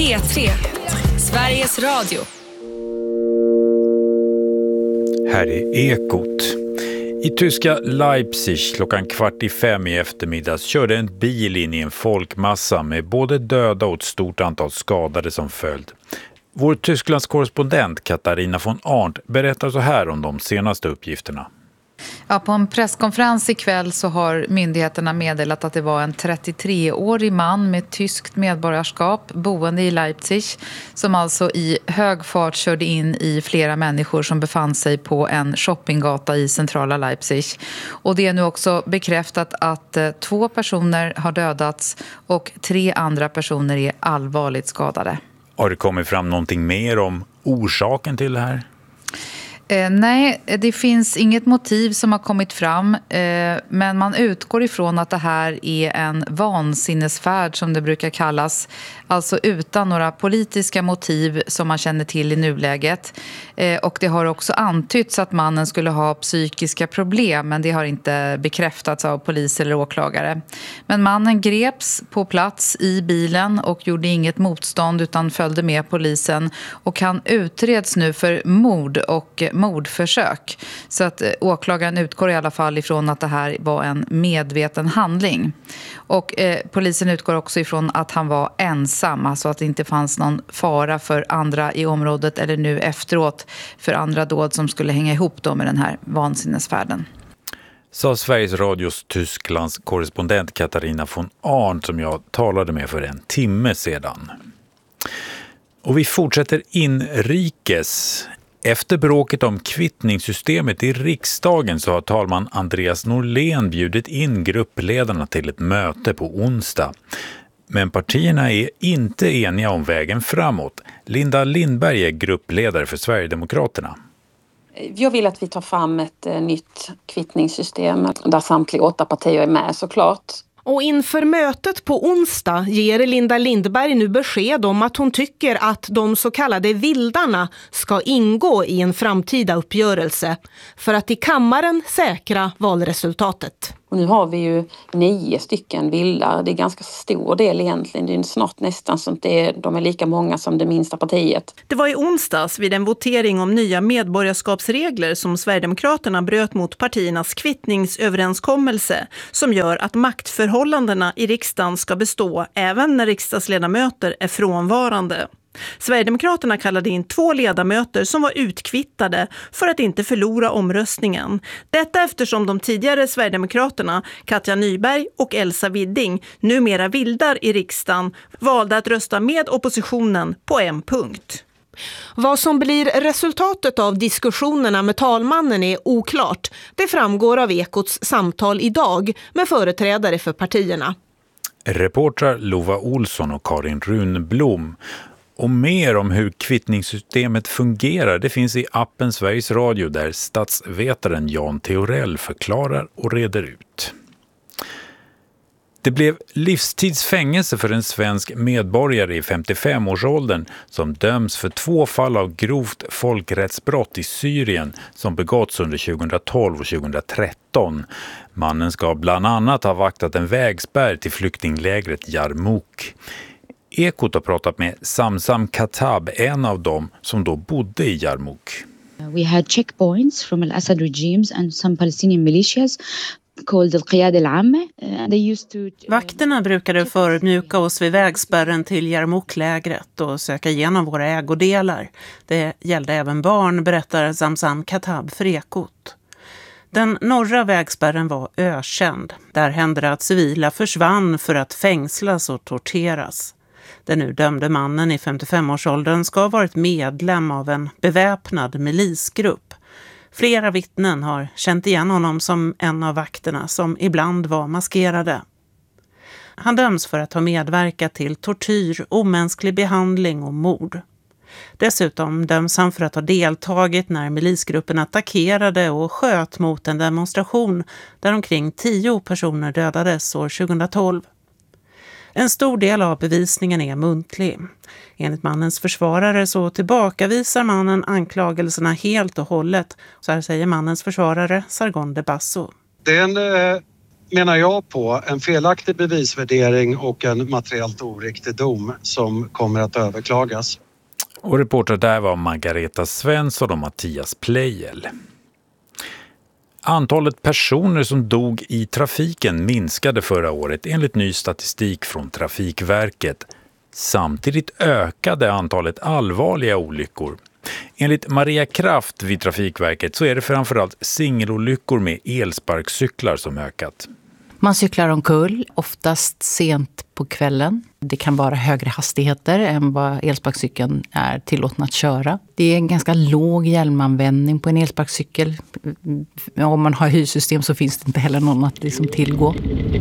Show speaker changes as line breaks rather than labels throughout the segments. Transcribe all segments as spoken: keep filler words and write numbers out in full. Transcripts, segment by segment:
P tre, Sveriges Radio.
Här är Ekot. I tyska Leipzig klockan kvart i fem i eftermiddags körde en bil in i en folkmassa med både döda och ett stort antal skadade som följd. Vår Tysklands korrespondent Katarina von Arndt berättar så här om de senaste uppgifterna.
Ja, på en presskonferens ikväll så har myndigheterna meddelat att det var en trettiotreårig man med tyskt medborgarskap boende i Leipzig som alltså i hög fart körde in i flera människor som befann sig på en shoppinggata i centrala Leipzig. Och det är nu också bekräftat att eh, två personer har dödats och tre andra personer är allvarligt skadade.
Har det kommit fram någonting mer om orsaken till det här?
Eh, nej, det finns inget motiv som har kommit fram, eh, men man utgår ifrån att det här är en vansinnesfärd som det brukar kallas, alltså utan några politiska motiv som man känner till i nuläget. Eh, och det har också antytts att mannen skulle ha psykiska problem, men det har inte bekräftats av polis eller åklagare. Men mannen greps på plats i bilen och gjorde inget motstånd utan följde med polisen, och han utreds nu för mord och mordförsök. Så att åklagaren utgår i alla fall ifrån att det här var en medveten handling. Och eh, polisen utgår också ifrån att han var ensam, alltså att det inte fanns någon fara för andra i området eller nu efteråt för andra dåd som skulle hänga ihop då med den här vansinnesfärden.
Sa Sveriges Radios Tysklands korrespondent Katarina von Arndt som jag talade med för en timme sedan. Och vi fortsätter inrikes. Efter bråket om kvittningssystemet i riksdagen så har talman Andreas Norlén bjudit in gruppledarna till ett möte på onsdag. Men partierna är inte eniga om vägen framåt. Linda Lindberg är gruppledare för Sverigedemokraterna.
Jag vill att vi tar fram ett eh, nytt kvittningssystem där samtliga åtta partier är med såklart.
Och inför mötet på onsdag ger Linda Lindberg nu besked om att hon tycker att de så kallade vildarna ska ingå i en framtida uppgörelse för att i kammaren säkra valresultatet.
Och nu har vi ju nio stycken vildar. Det är ganska stor del egentligen. Det är snart nästan så att det är, de är lika många som det minsta partiet.
Det var i onsdags vid en votering om nya medborgarskapsregler som Sverigedemokraterna bröt mot partiernas kvittningsöverenskommelse som gör att maktförhållandena i riksdagen ska bestå även när riksdagsledamöter är frånvarande. Sverigedemokraterna kallade in två ledamöter som var utkvittade för att inte förlora omröstningen. Detta eftersom de tidigare Sverigedemokraterna, Katja Nyberg och Elsa Widding, numera vildar i riksdagen, valde att rösta med oppositionen på en punkt.
Vad som blir resultatet av diskussionerna med talmannen är oklart. Det framgår av Ekots samtal idag med företrädare för partierna.
Reportrar Lova Olsson och Karin Runblom. Och mer om hur kvittningssystemet fungerar det finns i appen Sveriges Radio där statsvetaren Jan Theorell förklarar och reder ut. Det blev livstidsfängelse för en svensk medborgare i femtiofem-årsåldern som döms för två fall av grovt folkrättsbrott i Syrien som begåtts under tjugohundratolv och tjugohundratretton. Mannen ska bland annat ha vaktat en vägspärr till flyktinglägret Jarmuk. Ekot har pratat med Samsam Katab, en av dem som då bodde i Jarmuk.
We had checkpoints from al-Assad regimes and some Palestinian militias called al-Qiyada al-Amma. They used to
Vakterna brukade förmjuka oss vid vägspärren till Jarmuk-lägret och söka igenom våra ägodelar. Det gällde även barn, berättar Samsam Katab för Ekot. Den norra vägspärren var ökänd. Där hände det att civila försvann för att fängslas och torteras. Den nu dömde mannen i femtiofem-årsåldern ska ha varit medlem av en beväpnad milisgrupp. Flera vittnen har känt igen honom som en av vakterna som ibland var maskerade. Han döms för att ha medverkat till tortyr, omänsklig behandling och mord. Dessutom döms han för att ha deltagit när milisgruppen attackerade och sköt mot en demonstration där omkring tio personer dödades år tjugohundratolv. En stor del av bevisningen är muntlig. Enligt mannens försvarare så tillbakavisar mannen anklagelserna helt och hållet. Så här säger mannens försvarare Sargon de Basso.
Det är en, menar jag på, en felaktig bevisvärdering och en materiellt oriktig dom som kommer att överklagas.
Och reporter där var Margareta Svensson och Mattias Plejel. Antalet personer som dog i trafiken minskade förra året enligt ny statistik från Trafikverket. Samtidigt ökade antalet allvarliga olyckor. Enligt Maria Kraft vid Trafikverket så är det framförallt singelolyckor med elsparkcyklar som ökat.
Man cyklar omkull, oftast sent på kvällen. Det kan vara högre hastigheter än vad elsparkcykeln är tillåten att köra. Det är en ganska låg hjälmanvändning på en elsparkcykel. Om man har hyrsystem så finns det inte heller någon att liksom tillgå.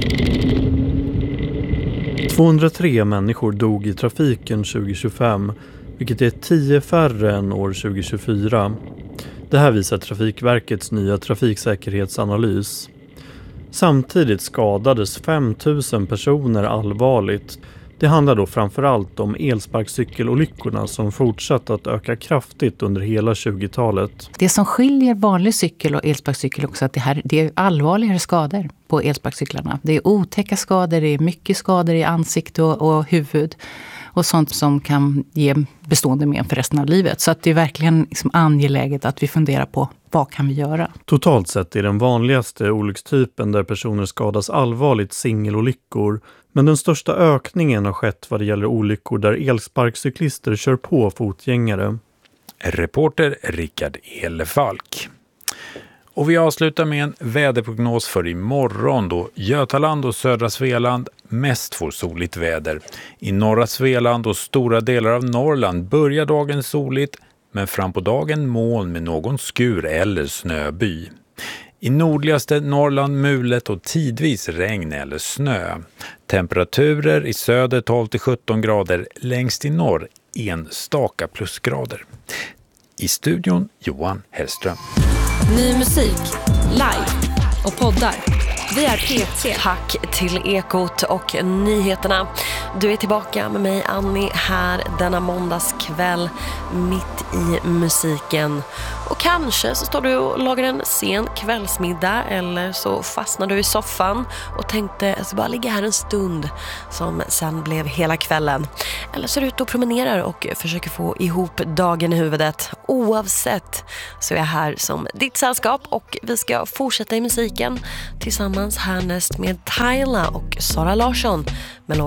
tvåhundratre människor dog i trafiken tjugo tjugofem, vilket är tio färre än år tjugo tjugofyra. Det här visar Trafikverkets nya trafiksäkerhetsanalys. Samtidigt skadades fem tusen personer allvarligt. Det handlar då framförallt om elsparkcykelolyckorna som fortsatt att öka kraftigt under hela tjugotalet.
Det som skiljer vanlig cykel och elsparkcykel också att det här det är allvarligare skador på elsparkcyklarna. Det är otäcka skador, det är mycket skador i ansikte och, och huvud och sånt som kan ge bestående men för resten av livet. Så att det är verkligen liksom angeläget att vi funderar på vad kan vi göra.
Totalt sett är den vanligaste olyckstypen där personer skadas allvarligt singelolyckor. Men den största ökningen har skett vad det gäller olyckor där elsparkcyklister kör på fotgängare.
Reporter Rickard Elefalk. Och vi avslutar med en väderprognos för imorgon då Götaland och södra Svealand mest får soligt väder. I norra Svealand och stora delar av Norrland börjar dagen soligt men fram på dagen moln med någon skur eller snöby. I nordligaste Norrland mulet och tidvis regn eller snö. Temperaturer i söder tolv till sjutton grader, längst i norr enstaka plusgrader. I studion Johan Hellström.
Ny musik, live och poddar. Vi är P tre.
Tack till Ekot och nyheterna. Du är tillbaka med mig Annie här denna måndagskväll mitt i musiken. Och kanske så står du och lagar en sen kvällsmiddag eller så fastnar du i soffan och tänkte att jag bara ligga här en stund som sen blev hela kvällen. Eller så är du ute och promenerar och försöker få ihop dagen i huvudet. Oavsett så är jag här som ditt sällskap och vi ska fortsätta i musiken tillsammans härnäst med Tyla och Sara Larsson.